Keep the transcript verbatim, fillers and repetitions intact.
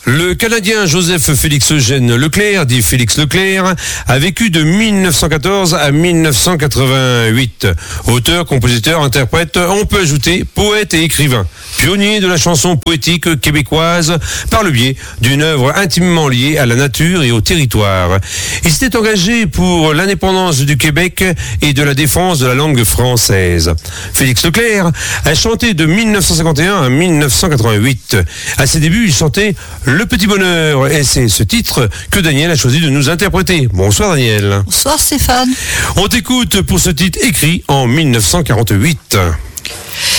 Le Canadien Joseph Félix Eugène Leclerc, dit Félix Leclerc, a vécu de mille neuf cent quatorze à mille neuf cent quatre-vingt-huit. Auteur, compositeur, interprète, on peut ajouter poète et écrivain. Pionnier de la chanson poétique québécoise par le biais d'une œuvre intimement liée à la nature et au territoire. Il s'était engagé pour l'indépendance du Québec et de la défense de la langue française. Félix Leclerc a chanté de mille neuf cent cinquante et un à mille neuf cent quatre-vingt-huit. À ses débuts, il chantait Le Petit Bonheur et c'est ce titre que Daniel a choisi de nous interpréter. Bonsoir Daniel. Bonsoir Stéphane. On t'écoute pour ce titre écrit en mille neuf cent quarante-huit.